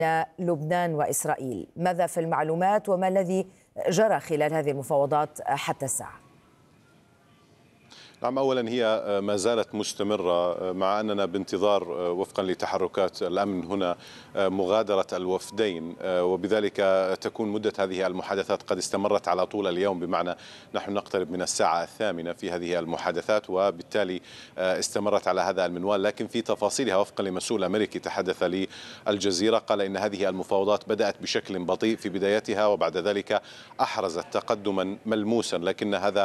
لبنان وإسرائيل. ماذا في المعلومات وما الذي جرى خلال هذه المفاوضات حتى الساعة؟ نعم، أولا هي ما زالت مستمرة، مع أننا بانتظار وفقا لتحركات الأمن هنا مغادرة الوفدين، وبذلك تكون مدة هذه المحادثات قد استمرت على طول اليوم، بمعنى نحن نقترب من الساعة 8 في هذه المحادثات، وبالتالي استمرت على هذا المنوال. لكن في تفاصيلها وفقا لمسؤول أمريكي تحدث للجزيرة قال إن هذه المفاوضات بدأت بشكل بطيء في بدايتها، وبعد ذلك أحرزت تقدما ملموسا، لكن هذا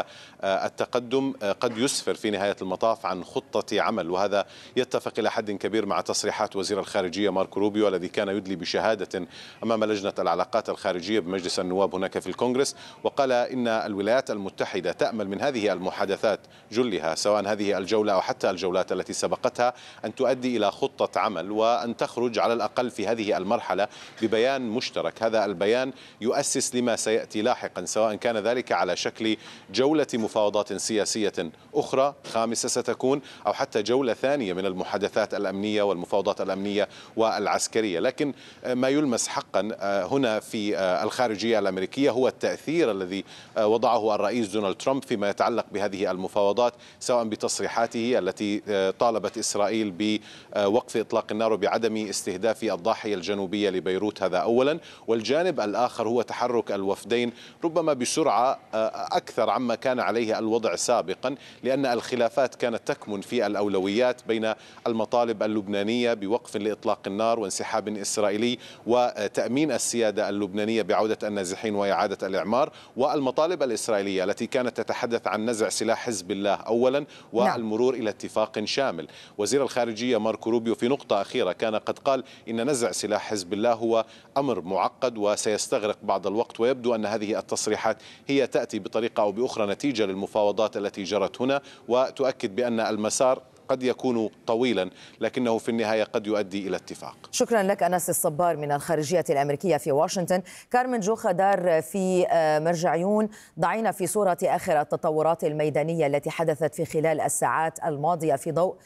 التقدم قد يسفر في نهاية المطاف عن خطة عمل، وهذا يتفق إلى حد كبير مع تصريحات وزير الخارجية ماركو روبيو الذي كان يدلي بشهادة أمام لجنة العلاقات الخارجية بمجلس النواب هناك في الكونغرس، وقال إن الولايات المتحدة تأمل من هذه المحادثات جلها، سواء هذه الجولة أو حتى الجولات التي سبقتها، أن تؤدي إلى خطة عمل وأن تخرج على الأقل في هذه المرحلة ببيان مشترك. هذا البيان يؤسس لما سيأتي لاحقا، سواء كان ذلك على شكل جولة مفاوضات سياسية أخرى خامسة ستكون، أو حتى جولة ثانية من المحادثات الأمنية والمفاوضات الأمنية والعسكرية. لكن ما يلمس حقا هنا في الخارجية الأمريكية هو التأثير الذي وضعه الرئيس دونالد ترامب فيما يتعلق بهذه المفاوضات، سواء بتصريحاته التي طالبت إسرائيل بوقف إطلاق النار وبعدم استهداف الضاحية الجنوبية لبيروت، هذا أولا. والجانب الآخر هو تحرك الوفدين ربما بسرعة أكثر عما كان عليه الوضع سابقا، لأن الخلافات كانت تكمن في الأولويات بين المطالب اللبنانية بوقف لإطلاق النار وانسحاب إسرائيلي وتأمين السيادة اللبنانية بعودة النازحين وإعادة الإعمار، والمطالب الإسرائيلية التي كانت تتحدث عن نزع سلاح حزب الله أولا والمرور إلى اتفاق شامل. وزير الخارجية ماركو روبيو في نقطة أخيرة كان قد قال إن نزع سلاح حزب الله هو أمر معقد وسيستغرق بعض الوقت، ويبدو أن هذه التصريحات هي تأتي بطريقة أو بأخرى نتيجة للمفاوضات التي جرت هنا، وتؤكد بأن المسار قد يكون طويلا لكنه في النهاية قد يؤدي إلى اتفاق. شكرا لك أنس الصبار من الخارجية الأمريكية في واشنطن. كارمن جوخة دار في مرجعيون، ضعينا في صورة آخر التطورات الميدانية التي حدثت في خلال الساعات الماضية في ضوء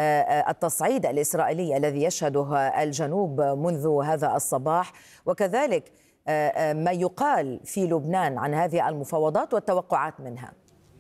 التصعيد الإسرائيلي الذي يشهده الجنوب منذ هذا الصباح، وكذلك ما يقال في لبنان عن هذه المفاوضات والتوقعات منها.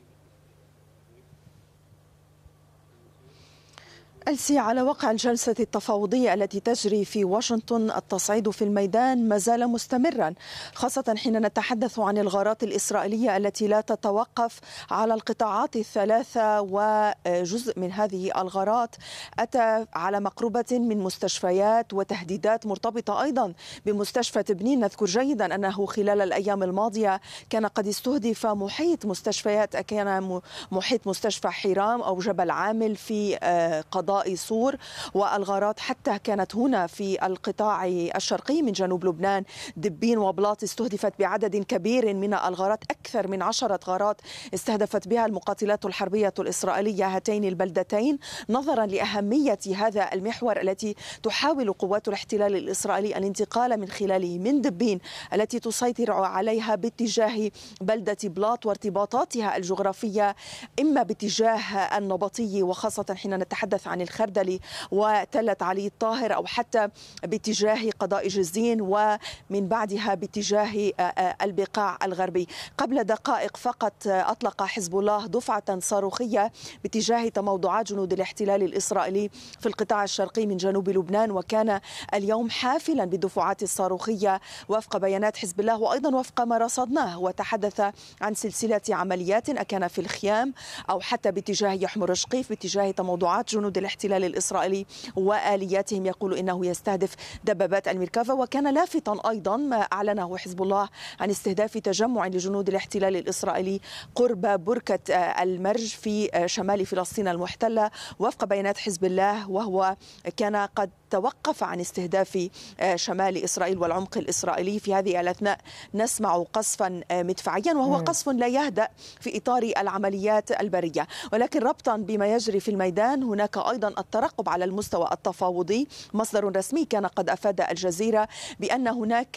ألسي، على وقع الجلسة التفاوضية التي تجري في واشنطن، التصعيد في الميدان ما زال مستمرا، خاصة حين نتحدث عن الغارات الإسرائيلية التي لا تتوقف على القطاعات الثلاثة، وجزء من هذه الغارات أتى على مقربة من مستشفيات وتهديدات مرتبطة أيضا بمستشفى تبنين. نذكر جيدا أنه خلال الأيام الماضية كان قد استهدف محيط مستشفيات، كان محيط مستشفى حيرام أو جبل عامل في قضاء صور، والغارات حتى كانت هنا في القطاع الشرقي من جنوب لبنان. دبين وبلاط استهدفت بعدد كبير من الغارات، أكثر من 10 غارات استهدفت بها المقاتلات الحربية الإسرائيلية هاتين البلدتين، نظرا لأهمية هذا المحور التي تحاول قوات الاحتلال الإسرائيلي الانتقال من خلاله من دبين التي تسيطر عليها باتجاه بلدة بلاط وارتباطاتها الجغرافية إما باتجاه النبطي، وخاصة حين نتحدث عن الخردلي وتلة علي الطاهر، أو حتى باتجاه قضاء جزين ومن بعدها باتجاه البقاع الغربي. قبل دقائق فقط أطلق حزب الله دفعة صاروخية باتجاه تموضعات جنود الاحتلال الإسرائيلي في القطاع الشرقي من جنوب لبنان، وكان اليوم حافلا بالدفعات الصاروخية وفق بيانات حزب الله وأيضا وفق ما رصدناه. وتحدث عن سلسلة عمليات أكان في الخيام أو حتى باتجاه يحمر شقيف باتجاه تموضعات جنود الاحتلال الإسرائيلي وآلياتهم. يقول إنه يستهدف دبابات الميركافا. وكان لافتا أيضا ما أعلنه حزب الله عن استهداف تجمع لجنود الاحتلال الإسرائيلي قرب بركة المرج في شمال فلسطين المحتلة وفق بيانات حزب الله، وهو كان قد توقف عن استهداف شمال إسرائيل والعمق الإسرائيلي. في هذه الأثناء نسمع قصفا مدفعيا، وهو قصف لا يهدأ في إطار العمليات البرية. ولكن ربطا بما يجري في الميدان، هناك أيضا الترقب على المستوى التفاوضي. مصدر رسمي كان قد أفاد الجزيرة بأن هناك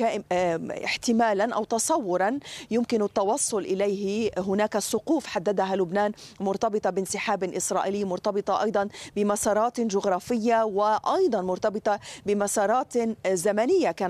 احتمالا أو تصورا يمكن التوصل إليه. هناك سقوف حددها لبنان مرتبطة بانسحاب إسرائيلي، مرتبطة أيضا بمسارات جغرافية، وأيضا مرتبطة بمسارات زمنية كان